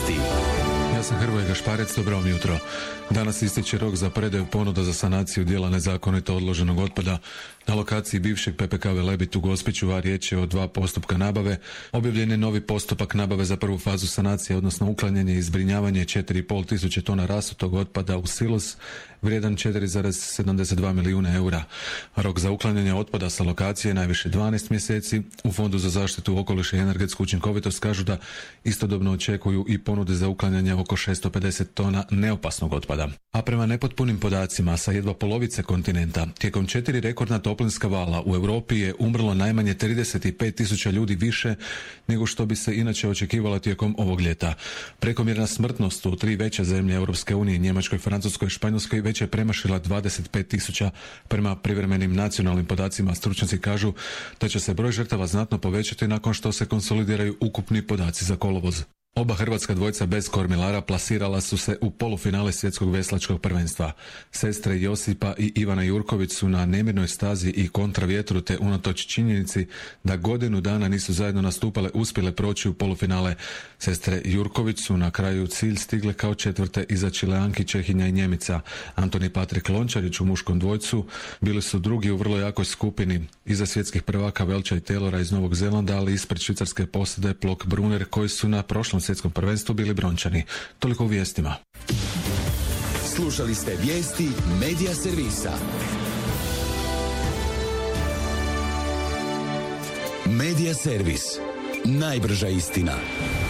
Vijesti. Ja sam Hrvoje Gašparec, dobro vam jutro. Danas ističe rok za predaju ponuda za sanaciju dijela nezakonito odloženog otpada na lokaciji bivšeg PPK Velebit u Gospiću, a riječ je o 2 postupka nabave. Objavljen je novi postupak nabave za prvu fazu sanacije, odnosno uklanjanje i zbrinjavanje 4,5 tisuće tona rasutog otpada u silos, vrijedan 4,72 milijuna eura. Rok za uklanjanje otpada sa lokacije je najviše 12 mjeseci. U Fondu za zaštitu okoliša i energetsku učinkovitost kažu da istodobno očekuju i ponude za uklanjanje oko 650 tona neopasnog otpada. A prema nepotpunim podacima sa jedva polovice kontinenta, tijekom 4 rekordna toplinska vala u Europi je umrlo najmanje 35 tisuća ljudi više nego što bi se inače očekivalo tijekom ovog ljeta. Prekomjerna smrtnost u 3 veće zemlje Europske unije, Njemačkoj, Francuskoj i Španjolskoj, već je premašila 25 tisuća. Prema privremenim nacionalnim podacima stručnjaci kažu da će se broj žrtava znatno povećati nakon što se konsolidiraju ukupni podaci za kolovoz. Oba hrvatska dvojca bez kormilara plasirala su se u polufinale svjetskog veslačkog prvenstva. Sestre Josipa i Ivana Jurković su na nemirnoj stazi i kontravjetru, te unatoč činjenici da godinu dana nisu zajedno nastupale, uspjele proći u polufinale. Sestre Jurković su na kraju cilj stigle kao četvrte iza Čileanki, Čehinja i Njemica. Antoni Patrik Lončarić u muškom dvojcu bili su drugi u vrlo jakoj skupini iza svjetskih prvaka Velča i Taylora iz Novog Zelanda, ali ispred švicarske posade Plok Brunner koji su na prošlom svjetskom prvenstvu bili brončani. Toliko u vijestima. Slušali ste vijesti Medija servisa. Medija servis. Najbrža istina.